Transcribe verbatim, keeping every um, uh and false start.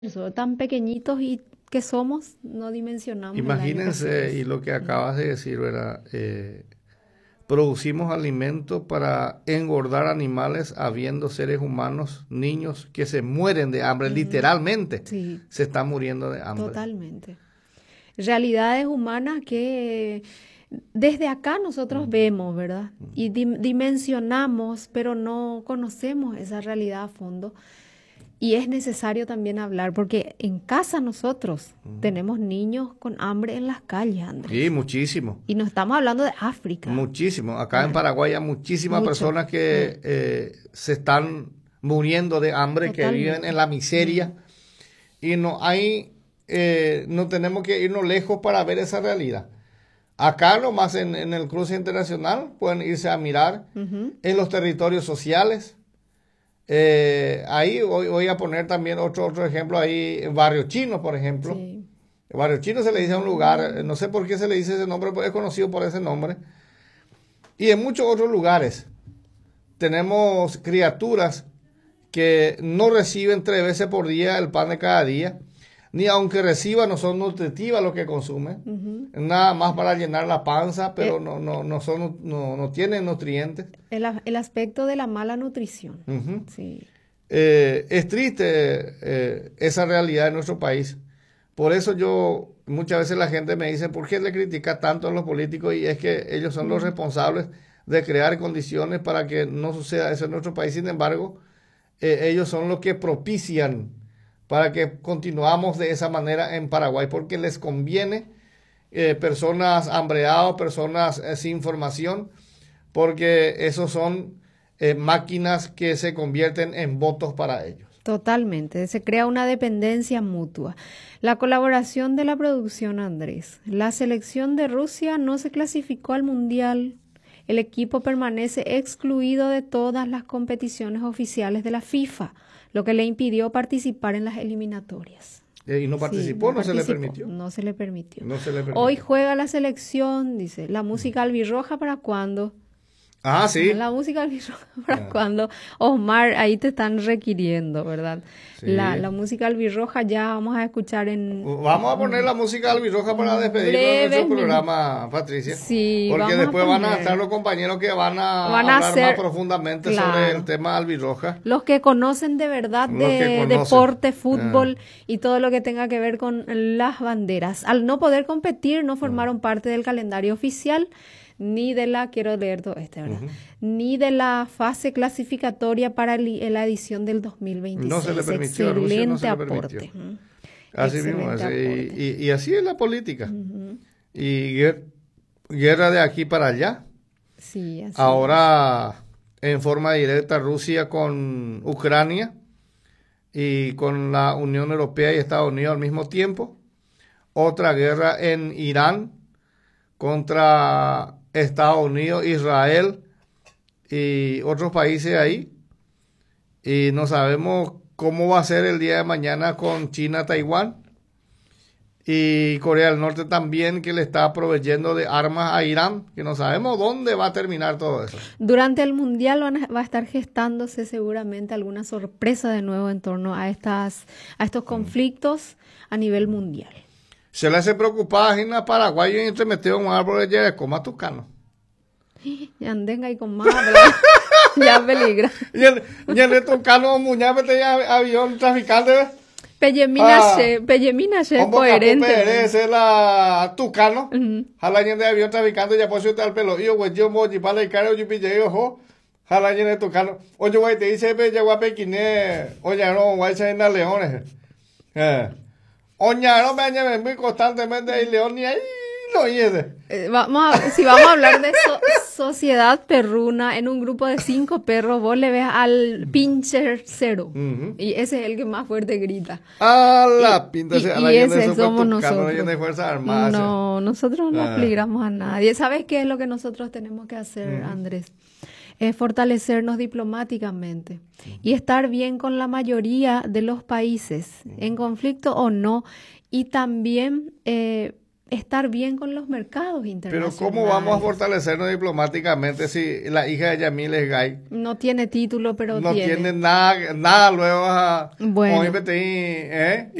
Eso, tan pequeñitos y que somos, no dimensionamos el daño que Imagínense, y hacemos. lo que Mm. acabas de decir, ¿verdad? Eh, producimos alimentos para engordar animales, habiendo seres humanos, niños que se mueren de hambre, Ujú. literalmente Sí, se están muriendo de hambre. totalmente. Realidades humanas que desde acá nosotros Ujú, vemos, ¿verdad? ujú, Y dim- dimensionamos, pero no conocemos esa realidad a fondo. Y es necesario también hablar, porque en casa nosotros ujú. tenemos niños con hambre en las calles, Sí, Andrés. muchísimo, Y no estamos hablando de África, muchísimo. Acá en ¿verdad? Paraguay hay muchísimas Mucho. personas Mm. que eh, se están muriendo de hambre, que viven en Totalmente. la Mm. miseria, y no hay, eh, no tenemos que irnos lejos para ver esa realidad. Acá nomás en, en el cruce internacional pueden irse a mirar Ujú. en los territorios sociales. Eh, ahí voy, voy a poner también otro, otro ejemplo ahí, en Barrio Chino, por ejemplo. Sí. El Barrio Chino se le dice a un lugar, eh, Mm. no sé por qué se le dice ese nombre, pero es conocido por ese nombre. Y en muchos otros lugares tenemos criaturas que no reciben tres veces por día el pan de cada día, ni aunque reciban no son nutritivas lo que consumen, Ujú. nada más para llenar la panza, pero Eh, no, no, no, son, no, no tienen nutrientes. el, a- el aspecto de la mala nutrición. Ujú. Sí. Eh, es triste eh, esa realidad en nuestro país. Por eso yo, muchas veces la gente me dice, ¿por qué le critica tanto a los políticos? Y es que ellos son los Mm. responsables de crear condiciones para que no suceda eso en nuestro país. Sin embargo, eh, ellos son los que propician para que continuamos de esa manera en Paraguay, porque les conviene eh, personas hambreadas, personas eh, sin formación, porque esos son eh, máquinas que se convierten en votos para ellos. Totalmente. Se crea una dependencia mutua. La colaboración de la producción, Andrés. La selección de Rusia no se clasificó al Mundial. El equipo permanece excluido de todas las competiciones oficiales de la FIFA, lo que le impidió participar en las eliminatorias. Eh, y no Sí, participó, no no se le participó, permitió. no se le permitió. No se le Hoy permitió. juega la selección, dice, la música albirroja para cuándo. Ah, Ajá, sí. la música albirroja para Ah, cuando, Osmar, ahí te están requiriendo, ¿verdad? La, sí. la música albirroja ya vamos a escuchar en Vamos a poner la música albirroja para un despedirnos de nuestro breves minutos. programa, Patricia. Sí, Porque vamos a después van a estar poner. los compañeros que van a Van a hablar más ser, profundamente sobre el claro, tema albirroja. los que conocen de verdad Los que de conocen. deporte, Ah, fútbol y todo lo que tenga que ver con las banderas. Al no poder competir, no formaron parte del calendario oficial, ni de la, quiero leer todo este, ¿verdad? ujú. Ni de la fase clasificatoria para li- la edición del No se le dos mil veintiséis. permitió, a Rusia no Excelente se le permitió. aporte. ¿Mm? Así mismo es. Excelente Y, aporte. y- y así es la política. Ujú. Y guer- guerra de aquí para allá. Sí, así es. Ahora, en forma directa, Rusia con Ucrania y con la Unión Europea y Estados Unidos al mismo tiempo. Otra guerra en Irán contra Estados Unidos, Israel y otros países ahí. Y no sabemos cómo va a ser el día de mañana con China, Taiwán. Y Corea del Norte también, que le está proveyendo de armas a Irán, que no sabemos dónde va a terminar todo eso. Durante el Mundial van a- va a estar gestándose seguramente alguna sorpresa de nuevo en torno a estas, a estos conflictos a nivel mundial. Se le hace preocupada a Gina Paraguayo y se metió en un árbol de Yerecoma tucano. Y anden ahí con más, ¿verdad? Ya peligra. Y el, y el tucano muñeca tenía avión traficante, ¿ves? Pellemina Ah, she, Pellemina she, Hombo Capu coherente. Pérez, es la tucano. Ujú. Jalañen de avión traficante, ya pues yo te al pelo. Y yo, güey, yo moji para el caro, yo pille yo, jo. Jalañen de tucano. Oye, güey, te dice, pe, ya guape, quiné. Oye, no, guay, se en leones. Eh. Oye, no me añade muy constantemente el león ni ahí lo yede. Eh, vamos a- si vamos a hablar de so- sociedad perruna, en un grupo de cinco perros, vos le ves al pincher cero. Ujú. Y ese es el que más fuerte grita. A Y, la pinta, y- se- a y la llena de ese super somos tucano, llena nosotros. de Fuerzas Armadas. No, nosotros no Ah. peligramos a nadie. ¿Sabes qué es lo que nosotros tenemos que hacer, Andrés? Es fortalecernos diplomáticamente y estar bien con la mayoría de los países, en conflicto o no, y también eh, estar bien con los mercados Pero internacionales. ¿cómo vamos a fortalecernos diplomáticamente si la hija de Yamil es gay? No tiene título, pero no tiene. tiene nada, nada luego a Bueno. ¿eh?